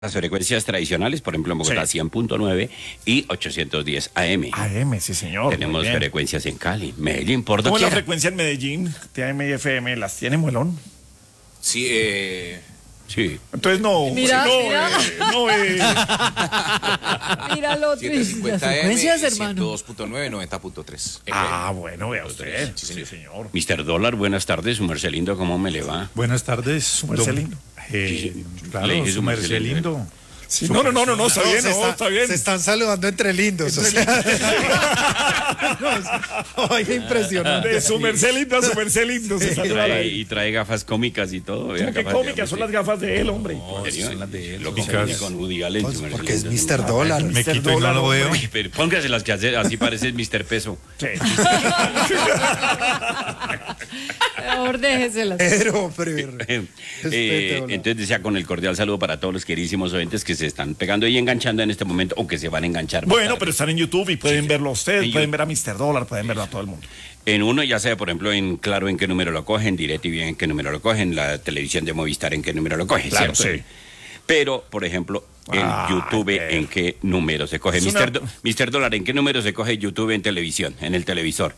Las frecuencias tradicionales, por ejemplo, en Bogotá, sí. 100.9 y 810 AM. AM, sí, señor. Tenemos frecuencias en Cali, Medellín, por ¿Cómo es doquiera. la frecuencia en Medellín? ¿De AM y FM? ¿Las tiene Muelón? Sí, Sí. Entonces no. Mira, no, mira. Mira lo otro. Las 750 frecuencias, AM, hermano. 102.9, 90.3. Ah, bueno, vea usted. Sí, Sí, señor. señor. Mr. Dólar, buenas tardes, su merced lindo, ¿cómo me le va? Buenas tardes, Marcelino. Claro, Le dije su su merced Marcelino. lindo. Sí, no, está bien, está bien. Se están saludando entre lindos. O sea, oye, impresionante. De su merced lindo a su merced lindo. Se saluda ahí. Y trae gafas cómicas y todo. ¿Cómo que cómicas? Son las gafas de él, hombre. Son las de él. Lo que se Cómicas. dice con Woody Allen. su merced Porque es lindo. Mr. Dólar. Me Mr. quito y no Dólar, lo veo. hombre. Pero póngase las que hace, así parece Mr. Peso. Sí. Mejor déjeselas. Pero, Entonces decía con el cordial saludo para todos los queridísimos oyentes que se están pegando y enganchando en este momento o que se van a enganchar. más Bueno, tarde. pero están en YouTube y pueden verlo a ustedes, En pueden YouTube. ver a Mr. Dólar, pueden verlo a todo el mundo. En uno, ya sea, por ejemplo, en Claro en qué número lo cogen, DirecTV en qué número lo cogen, la televisión de Movistar en qué número lo coge, Claro, ¿cierto? sí. Pero, por ejemplo, en YouTube en qué número se coge. Es una- Mr. Dólar, ¿en qué número se coge YouTube en televisión, en el televisor?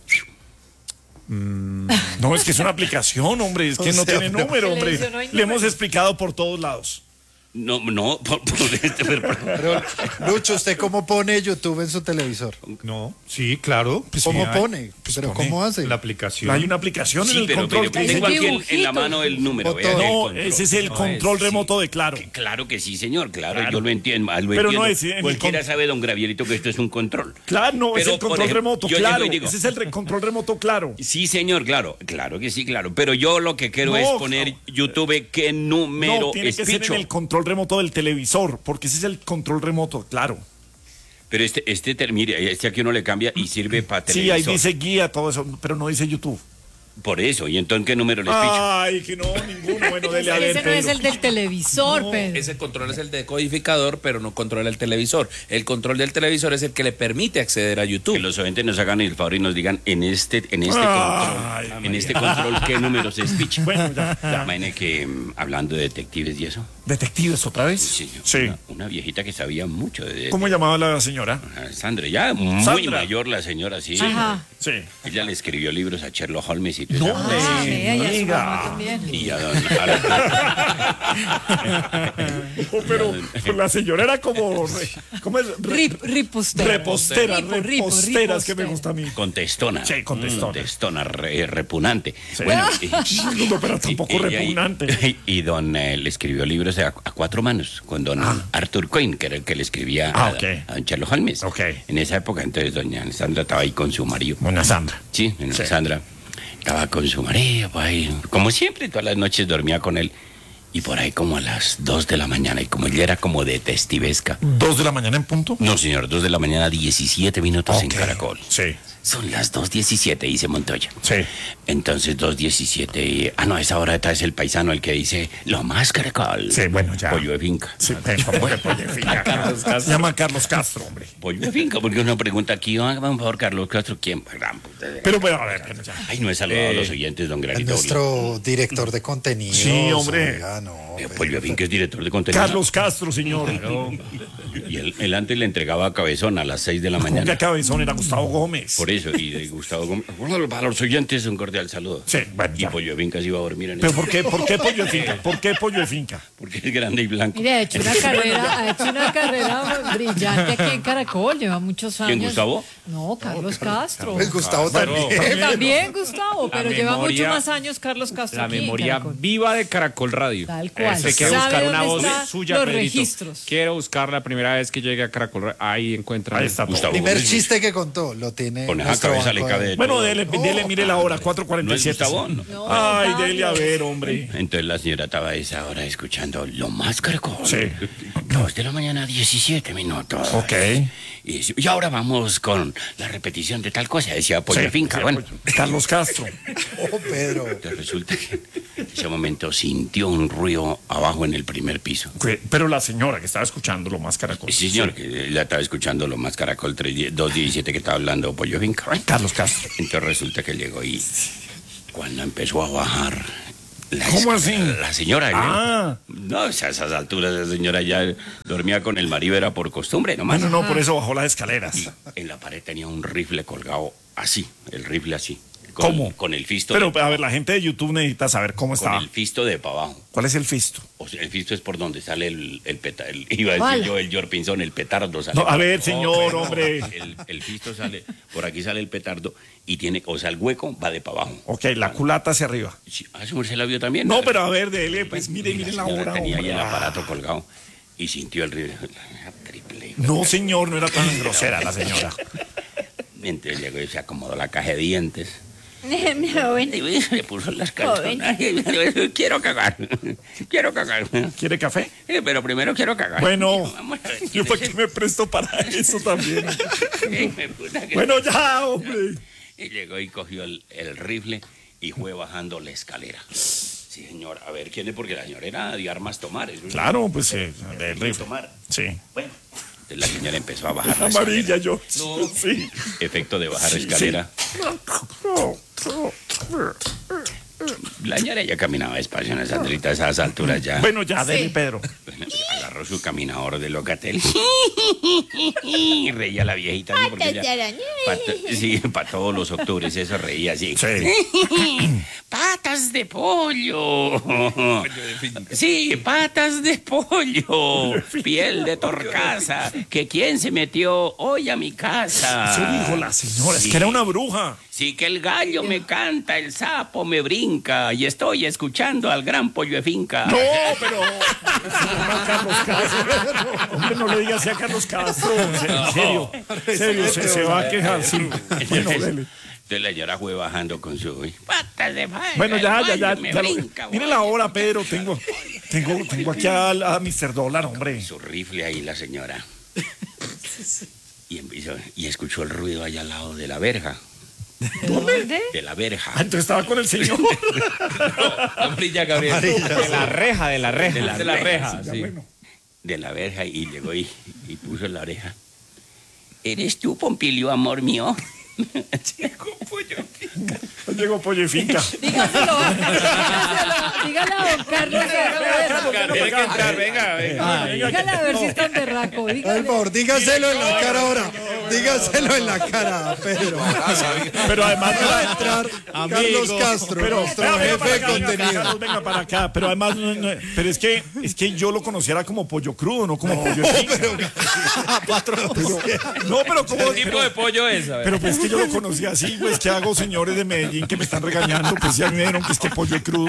No, es que es una aplicación, hombre, es que O no sea, tiene no. número, hombre. Televisión no hay Le hemos número. explicado por todos lados. No, pero, Lucho, ¿usted cómo pone YouTube en su televisor? No, sí, claro. Pues ¿Cómo sí, hay pone? ¿Pero pone cómo hace? La aplicación. Hay una aplicación en Sí, el pero control. mire, que tengo dice- aquí en la dibujito. mano el número. Botón. vea, el No, control. ese es el No, control sí. remoto de Claro. Claro que sí, señor, claro, Claro. yo lo entiendo. Pero no es, en el Cualquiera sabe, don Gravierito, que esto es un control. Claro, no, es Pero, el por control ejemplo, remoto, yo claro. llego y digo- Ese es el control remoto, claro. Sí, señor, claro que sí, claro. Pero yo lo que quiero No, es poner YouTube qué número No, tiene es que ser picho. en el control remoto del televisor, porque ese es el control remoto, claro. Pero mire, este aquí uno le cambia y sirve para Sí, televisor. ahí dice guía, todo eso, pero no dice YouTube. Por eso, ¿y entonces qué número les picho? Ay, que no, ninguno. Bueno, dele a ver, Ese no es Pedro. el del televisor, Pedro. Ese control es el decodificador, pero no controla el televisor. El control del televisor es el que le permite acceder a Que YouTube. los oyentes nos hagan el favor y nos digan en este Ay, control, en este control qué números es picho. Bueno, ya. Imagine que hablando de detectives y eso. ¿Detectives otra vez? Sí, señor. Sí. Una viejita que sabía mucho de ¿Cómo llamaba la señora? Sandra, ya muy Sandra. mayor la señora, sí. Ajá. Sí. Ella le escribió libros a Sherlock Holmes y todo No, eso. Ah, vea, ya su Diga. mamá también. Y a don Oh, pero la señora era como... ¿Cómo es? Repostera. Repostera, repostera, es que me repostera. gusta a mí. Contestona. Sí, contestona. Contestona, repugnante. Sí. Bueno, No, pero tampoco y- repugnante. Y don le escribió libros a cuatro manos con don Arthur Coyne, que era el que le escribía ok. a don Sherlock Holmes. Ok. En esa época, entonces, doña Sandra estaba ahí con su marido. Doña Sandra. Sí, doña Sí. Sandra estaba con su marido, pues, ahí, como siempre, todas las noches dormía con él. Y por ahí como a las 2 de la mañana, y como ella era como detestivesca. 2 de la mañana en punto. No, señor, 2 de la mañana, 17 minutos en Ok. Caracol. Sí, Son las 2:17, dice Montoya. sí. Entonces, 2:17. Ah, no, a esa hora está es el paisano el que dice lo más Caracol. Sí, bueno, ya. Pollo de finca. Sí, ¿cómo que pollo de finca? Se llama Carlos Castro, hombre. Pollo de finca, porque uno pregunta aquí, hágame un favor, Carlos Castro, ¿quién? Gran puta de- Pero bueno, a ver, ya. Ay, no he saludado a los oyentes, don Es Granito. nuestro director de contenido. Sí, hombre. Pollo de finca es director de contenido. Carlos Castro, señor. Y él antes le entregaba a Cabezón a las 6 de la Como que mañana. cabezón era Gustavo Gómez. Por eso, y de Gustavo Gómez. Bueno, para los oyentes, un cordial saludo. Sí, bueno, Y ya. Pollo de finca se iba a dormir en ¿Pero eso, por qué pollo de finca? ¿Por qué pollo de finca? porque es grande y blanco. Mire, ha hecho una carrera brillante aquí en Caracol, lleva muchos años. ¿Quién, Gustavo? No, Carlos Castro. Pues Gustavo también. También Gustavo, pero La lleva memoria- muchos más años Carlos Castro La aquí en memoria Caracol. viva de Caracol Radio. Tal cual. Se quiere ¿Sabe buscar una dónde voz están suya, los Pedrito. registros? Quiero buscar la primera vez que llegue a Caracol Radio. Ahí encuentran. Ahí está. Gustavo Primer Gómez. chiste que contó lo tiene. Con esa nuestro cabeza le banco de- cabe. Bueno, dele, mire la hora, ¿No es 4:47. Gustavo? No. No, Ay, Octavio. dele a ver, hombre. Entonces la señora estaba a esa hora escuchando lo más Caracol. Sí. 2 de la mañana, 17 minutos. Ok. Y ahora vamos con la repetición de tal cosa, decía Pollo de finca. sí, Bueno, Carlos Castro. Oh, Pedro. entonces resulta que en ese momento sintió un ruido abajo en el primer piso. Pero la señora que estaba escuchando lo más Caracol. Sí, señor, que ella estaba escuchando lo más Caracol 2:17 que estaba hablando Pollo de finca. Carlos Castro. Entonces resulta que llegó y cuando empezó a bajar ¿Cómo así? La señora. Ah. No, a esas alturas la señora ya dormía con el marido, era por costumbre nomás. Bueno, no, por eso bajó las escaleras. En la pared tenía un rifle colgado así, el rifle así. ¿Cómo? Con el fisto. Pero, a ver, la gente de YouTube necesita saber cómo con está. el fisto de para abajo. ¿Cuál es el fisto? O sea, el fisto es por donde sale el petardo. Iba a decir ¿Cuál? yo, el Jorpinson, el petardo sale. No, a ver, señor, no, hombre. El fisto sale, por aquí sale el petardo y tiene, o sea, el hueco va de para abajo. Ok, la culata hacia arriba. Sí, su merced la vio también. No, pero a ver, dele, pues mire la señora hora, tenía ahí hombre. el aparato colgado y sintió el rifle. Triple. No, señor, no era tan grosera la señora. Entonces llegó y se acomodó la caja de dientes. Joven. Y le puso las calzonas. Quiero cagar. Quiero cagar. ¿Quiere café? Pero primero quiero cagar. Bueno, Vamos a ver, yo para qué me presto para eso también. me puta que- Bueno, ya, hombre. Y llegó y cogió el rifle y fue bajando la escalera. Sí, señor. A ver, ¿quién es? Porque la señora era de armas tomar. Eso es- Claro, pues el rifle. Tomar. Sí. Bueno, entonces la señora empezó a bajar la Amarilla escalera. yo. Sí. Efecto de bajar Sí, escalera. La señora ya caminaba despacio en esa Sandrita, a esas alturas ya. Bueno, ya, dele, Pedro. Bueno, agarró su caminador de locatel y reía la viejita así porque ella, para todos los octubres eso reía así. Sí. Patas de pollo. Sí, patas de pollo. Piel de torcaza. Que quién se metió hoy a mi casa. Eso dijo la señora, es Sí. que era una bruja. Sí, que el gallo me canta, el sapo me brinca y estoy escuchando al gran pollo de finca. No, pero. A Carlos Castro. Hombre, no le diga así a Carlos Castro. En serio, se va a quejar, sí. Bueno, dele. Entonces la señora fue bajando con su patas de pollo. Bueno, ya. Me ya brinca, mire la hora, Pedro. Tengo aquí a Mr. Dólar, hombre. su rifle ahí la señora. Y escuchó el ruido allá al lado de la verja. ¿Dónde? De la verja. Ah, entonces estaba con el señor. Amarilla, Gabriel. De la reja, de la reja. De la reja, Ya, sí. bueno. De la verja y llegó y puso la oreja. ¿Eres tú, Pompilio, amor mío? Llegó pollo y finca. Dígale a don Carlos que haga Tiene que entrar, venga, venga. dígale a ver si es tan berraco. Por Dígale. favor, dígaselo en la cara ahora. Dígaselo en la cara, Pedro. Pero además Va a entrar Carlos Castro, Pero nuestro venga jefe para de acá, venga, contenido. Carlos, venga para acá. Pero además, pero es que yo lo conociera como pollo crudo, no como pollo de finca. No, pero como. ¿Qué tipo de pollo es? A ver. Pero pues que yo lo conocía así, pues que hago señores de Medellín que me están regañando, pues ya me dijeron que es que pollo crudo.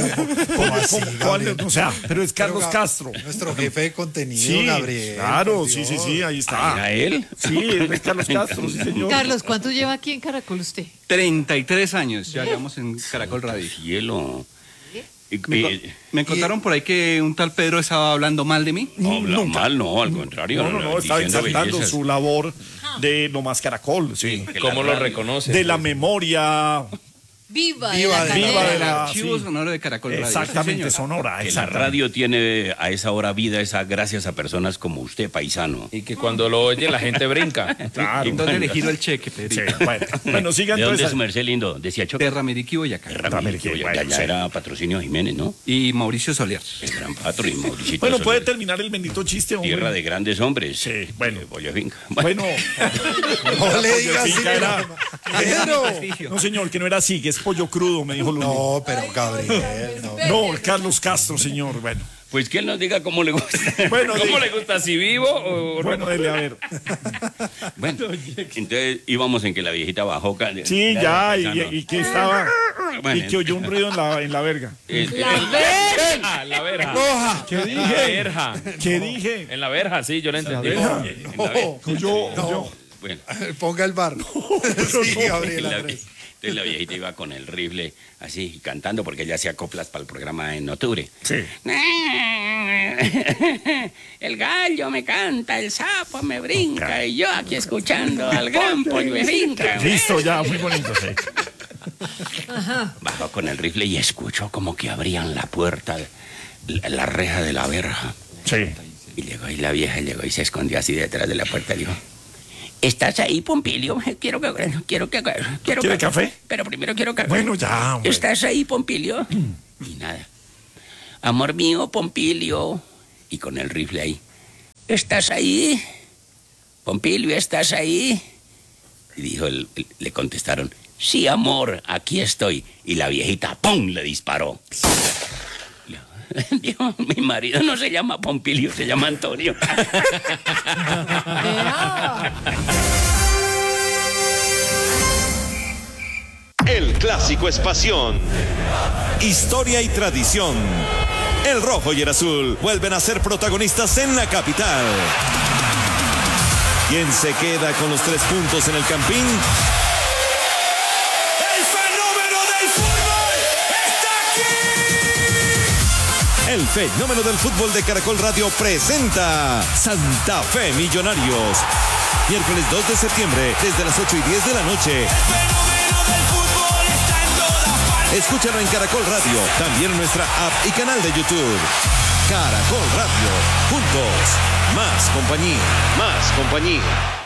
O sea, pero es Carlos Castro. Nuestro jefe de contenido, Sí, Gabriel. claro, por sí, Dios. ahí está. ¿Era él? Sí, es Carlos Castro, sí, señor. Carlos, ¿cuánto lleva aquí en Caracol usted? 33 años, ya llevamos en Caracol Radio. Cielo. Me contaron por ahí que un tal Pedro estaba hablando mal de mí. No, habla mal, no, al contrario. No, estaba diciendo exaltando bellezas. su labor de No Más Caracol, sí. Que ¿Cómo la lo radio- reconoce? De la memoria. Viva, Viva de de- la Viva de cadena. la. Archivo sí. sonoro de Caracol Radio. Exactamente, Sí, señor. sonora. Que la exactamente. radio tiene a esa hora vida, esa gracias a personas como usted, paisano. Y que cuando lo oye la gente brinca. Claro. ¿Dónde le giro el cheque, Sí, Pedrito? bueno, sigan ¿De dónde es entonces. su merced lindo? Decía Choque. De Ramiriquí, Boyacá. Ya era patrocinio Jiménez, ¿no? Y Mauricio Soler. El gran patro y Mauricio. Bueno, puede terminar el bendito chiste, hombre. Tierra de grandes hombres. Sí, bueno. Boya Finca. Bueno, No le digas así. finca era- Pedro. no señor, que no era así, que es pollo crudo, me dijo Luli. No, pero Gabriel, no. No, Carlos Castro, señor. Bueno, Pues que él nos diga cómo le gusta. bueno, ¿Cómo diga- le gusta? ¿Si vivo o bueno, dele, a ver. Bueno, entonces íbamos en que la viejita bajó. Sí, ya, y que estaba. Bueno, Y que oyó un ruido en la verga. la verja. Roja. ¿Qué La dije? verja. ¿Qué dije? En la verja, sí, yo lo entendí. Yo. Bueno, Ponga el bar. Sí, Gabriel. Andrés. entonces la viejita iba con el rifle así cantando porque ella hacía coplas para el programa en octubre. Sí. El gallo me canta, el sapo me brinca y yo aquí escuchando al gran pollo de finca. Listo, ya, muy bonito, sí. Bajó con el rifle y escuchó como que abrían la puerta, la reja de la verja. Sí. Y llegó y la vieja llegó y se escondió así detrás de la puerta y dijo: ¿estás ahí, Pompilio? Quiero ¿Quiere café? Pero primero quiero cagar. Bueno, ya, hombre. ¿Estás ahí, Pompilio? Y nada. Amor mío, Pompilio. Y con el rifle ahí. ¿Estás ahí? Pompilio, ¿estás ahí? Y dijo, le contestaron, sí, amor, aquí estoy. Y la viejita, ¡pum!, le disparó. Dijo, mi marido no se llama Pompilio, se llama Antonio. El clásico es pasión, historia y tradición. El rojo y el azul vuelven a ser protagonistas en la capital. ¿Quién se queda con los 3 puntos en el Campín? ¡El fenómeno del fútbol está aquí! El fenómeno del fútbol de Caracol Radio presenta Santa Fe Millonarios. Miércoles 2 de septiembre, desde las 8:10 de la noche. Escúchalo en Caracol Radio, también en nuestra app y canal de YouTube. Caracol Radio, juntos, más compañía, más compañía.